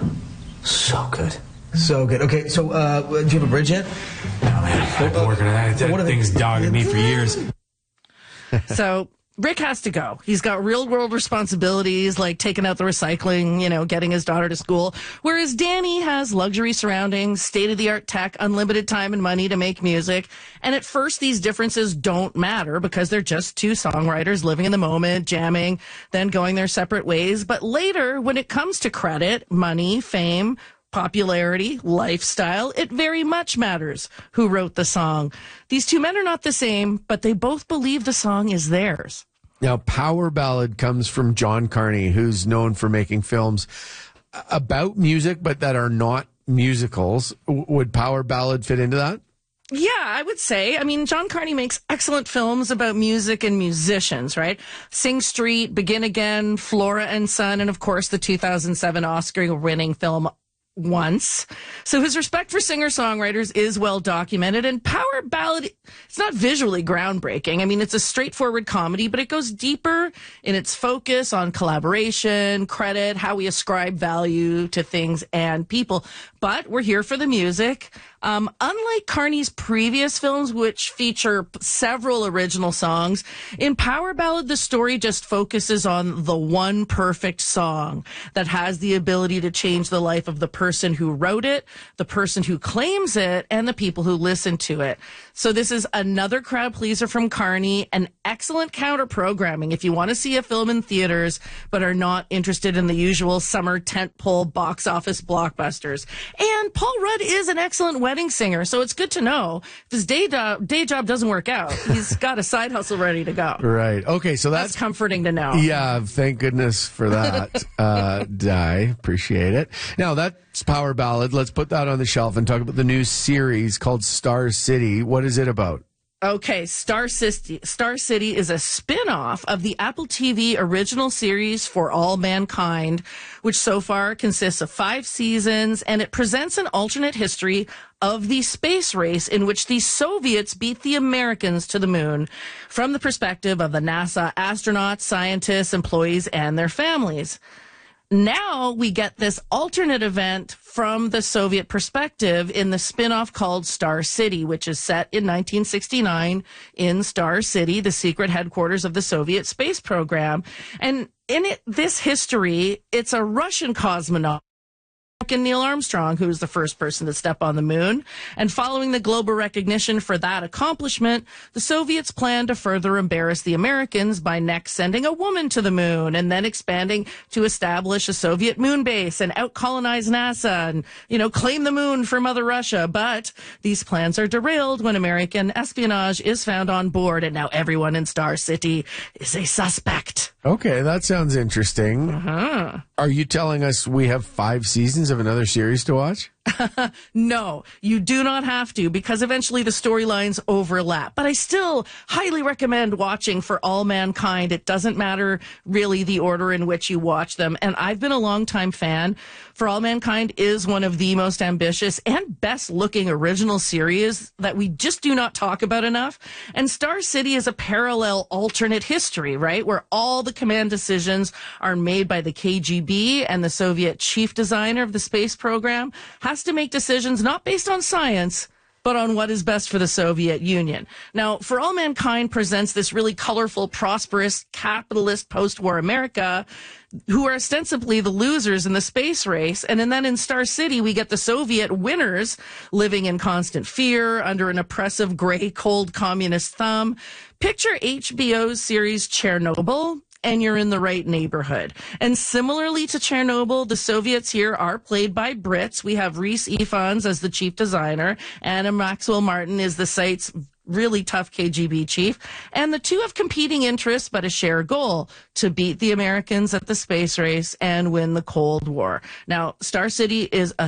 So good. So good. Okay, so do you have a bridge yet? No, man. I've been working on that. That thing's dogging me for years. So Rick has to go. He's got real world responsibilities like taking out the recycling, getting his daughter to school. Whereas Danny has luxury surroundings, state of the art tech, unlimited time and money to make music. And at first, these differences don't matter because they're just two songwriters living in the moment, jamming, then going their separate ways. But later, when it comes to credit, money, fame, popularity, lifestyle, it very much matters who wrote the song. These two men are not the same, but they both believe the song is theirs. Now, Power Ballad comes from John Carney, who's known for making films about music, but that are not musicals. Would Power Ballad fit into that? Yeah, I would say. I mean, John Carney makes excellent films about music and musicians, right? Sing Street, Begin Again, Flora and Son, and of course the 2007 Oscar-winning film Once. So his respect for singer-songwriters is well documented, and Power Ballad, it's not visually groundbreaking. I mean, it's a straightforward comedy, but it goes deeper in its focus on collaboration, credit, how we ascribe value to things and people. But we're here for the music. Unlike Carney's previous films, which feature several original songs, in Power Ballad, the story just focuses on the one perfect song that has the ability to change the life of the person who wrote it, the person who claims it, and the people who listen to it. So this is another crowd pleaser from Carney, an excellent counter programming if you want to see a film in theaters but are not interested in the usual summer tentpole box office blockbusters. And Paul Rudd is an excellent wedding singer, so it's good to know if his day job doesn't work out, he's got a side hustle ready to go. Right. Okay, so that's comforting to know. Yeah, thank goodness for that. Di, appreciate it. Now, that's Power Ballad. Let's put that on the shelf and talk about the new series called Star City. What is it about? Okay, Star City is a spin-off of the Apple TV original series For All Mankind, which so far consists of 5 seasons, and it presents an alternate history of the space race in which the Soviets beat the Americans to the moon from the perspective of the NASA astronauts, scientists, employees, and their families. Now we get this alternate event from the Soviet perspective in the spin-off called Star City, which is set in 1969 in Star City, the secret headquarters of the Soviet space program. And in this history, it's a Russian cosmonaut, Neil Armstrong, who was the first person to step on the moon. And following the global recognition for that accomplishment, the Soviets planned to further embarrass the Americans by next sending a woman to the moon and then expanding to establish a Soviet moon base and out-colonize NASA and, claim the moon for Mother Russia. But these plans are derailed when American espionage is found on board, and now everyone in Star City is a suspect. Okay, that sounds interesting. Uh-huh. Are you telling us we have 5 seasons of another series to watch? No, you do not have to, because eventually the storylines overlap. But I still highly recommend watching For All Mankind. It doesn't matter really the order in which you watch them. And I've been a longtime fan. For All Mankind is one of the most ambitious and best looking original series that we just do not talk about enough. And Star City is a parallel alternate history, right? Where all the command decisions are made by the KGB, and the Soviet chief designer of the space program has to make decisions not based on science, but on what is best for the Soviet Union. Now, For All Mankind presents this really colorful, prosperous, capitalist post-war America who are ostensibly the losers in the space race. And then in Star City, we get the Soviet winners living in constant fear under an oppressive, gray, cold communist thumb. Picture HBO's series Chernobyl, and you're in the right neighborhood. And similarly to Chernobyl, the Soviets here are played by Brits. We have Rhys Ifans as the chief designer. Anna Maxwell Martin is the site's really tough KGB chief. And the two have competing interests, but a shared goal: to beat the Americans at the space race and win the Cold War. Now, Star City is a